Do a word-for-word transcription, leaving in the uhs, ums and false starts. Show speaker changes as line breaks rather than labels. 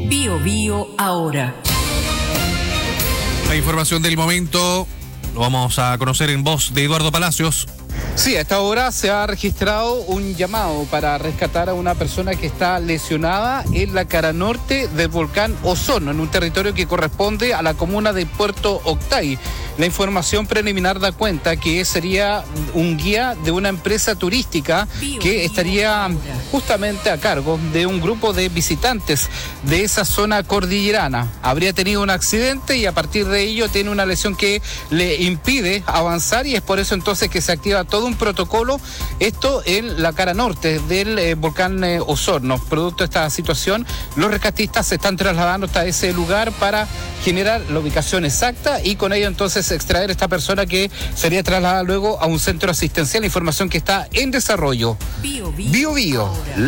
Bio Bio ahora.
La información del momento lo vamos a conocer en voz de Eduardo Palacios.
Sí, a esta hora se ha registrado un llamado para rescatar a una persona que está lesionada en la cara norte del volcán Osorno, en un territorio que corresponde a la comuna de Puerto Octay. La información preliminar da cuenta que sería un guía de una empresa turística que estaría justamente a cargo de un grupo de visitantes de esa zona cordillerana. Habría tenido un accidente y a partir de ello tiene una lesión que le impide avanzar, y es por eso entonces que se activa todo un protocolo, esto en la cara norte del eh, volcán eh, Osorno. Producto de esta situación, los rescatistas se están trasladando hasta ese lugar para generar la ubicación exacta y con ello entonces extraer a esta persona que sería trasladada luego a un centro asistencial. Información que está en desarrollo.
Bio Bio.
Bio Bio.